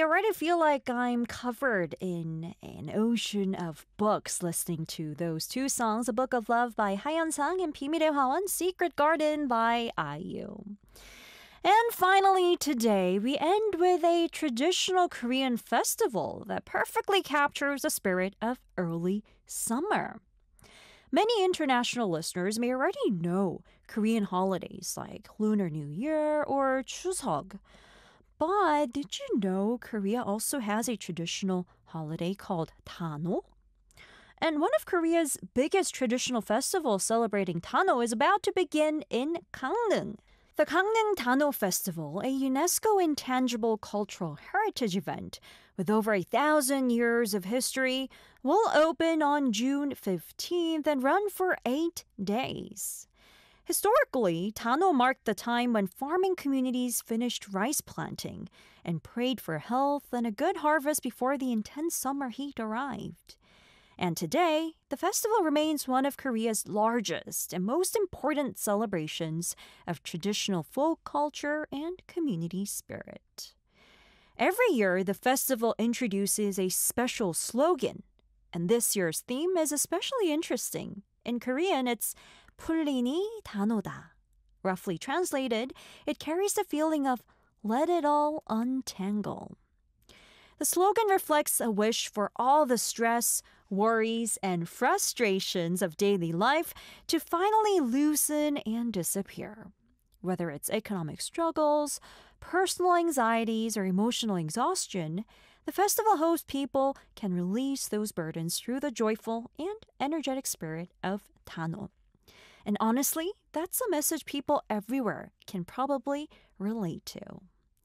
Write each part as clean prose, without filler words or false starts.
already feel like I'm covered in an ocean of books listening to those two songs, A Book of Love by 하현상 and 비밀의 화원, Secret Garden by IU. And finally today, we end with a traditional Korean festival that perfectly captures the spirit of early summer. Many international listeners may already know Korean holidays like Lunar New Year or Chuseok. But did you know Korea also has a traditional holiday called Tano? And one of Korea's biggest traditional festivals celebrating Tano is about to begin in Gangneung. The Gangneung Tano Festival, a UNESCO Intangible Cultural Heritage event with over 1,000 years of history, will open on June 15th and run for 8 days. Historically, Tano marked the time when farming communities finished rice planting and prayed for health and a good harvest before the intense summer heat arrived. And today, the festival remains one of Korea's largest and most important celebrations of traditional folk culture and community spirit. Every year, the festival introduces a special slogan, and this year's theme is especially interesting. In Korean, it's 풀리니 단오다. Roughly translated, it carries the feeling of let it all untangle. The slogan reflects a wish for all the stress, worries, and frustrations of daily life to finally loosen and disappear. Whether it's economic struggles, personal anxieties, or emotional exhaustion, the festival host people can release those burdens through the joyful and energetic spirit of Tano. And honestly, that's a message people everywhere can probably relate to.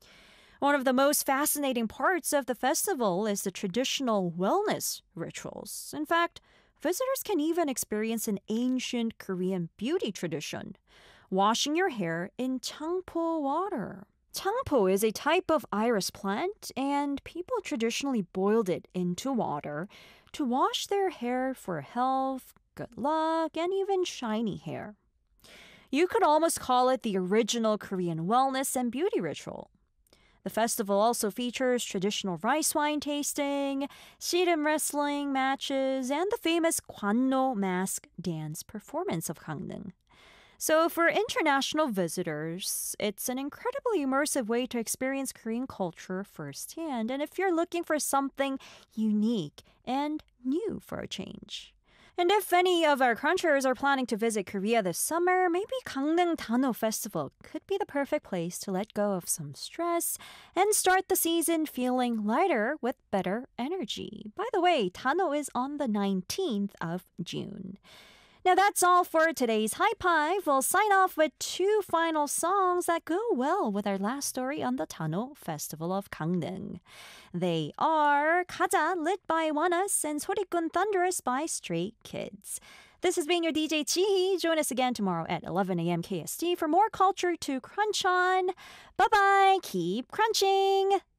One of the most fascinating parts of the festival is the traditional wellness rituals. In fact, visitors can even experience an ancient Korean beauty tradition, washing your hair in changpo water. Changpo is a type of iris plant, and people traditionally boiled it into water to wash their hair for health, good luck, and even shiny hair. You could almost call it the original Korean wellness and beauty ritual. The festival also features traditional rice wine tasting, 씨름 wrestling matches, and the famous Kwanno mask dance performance of Gangneung. So for international visitors, it's an incredibly immersive way to experience Korean culture firsthand, and if you're looking for something unique and new for a change. And if any of our crunchers are planning to visit Korea this summer, maybe Gangneung Tano Festival could be the perfect place to let go of some stress and start the season feeling lighter with better energy. By the way, Tano is on the 19th of June. Now that's all for today's High Five. We'll sign off with two final songs that go well with our last story on the Tano Festival of Gangneung. They are 가자, lit by ONEUS, and 소리꾼 Thunderous by Stray Kids. This has been your DJ Chihi. Join us again tomorrow at 11 a.m. KST for more culture to crunch on. Bye-bye. Keep crunching.